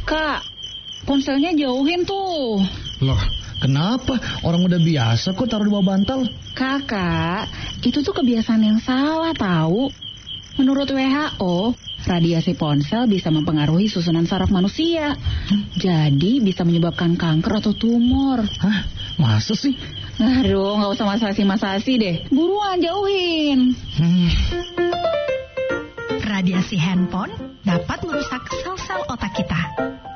Kak, ponselnya jauhin tuh. Loh, kenapa? Orang udah biasa kok taruh di bawah bantal. Kakak, itu tuh kebiasaan yang salah tahu. Menurut WHO, radiasi ponsel bisa mempengaruhi susunan saraf manusia. Jadi bisa menyebabkan kanker atau tumor. Hah? Masa sih? Aduh, nggak usah masasi-masasi deh. Buruan jauhin. Radiasi handphone dapat merusak sel-sel otak kita.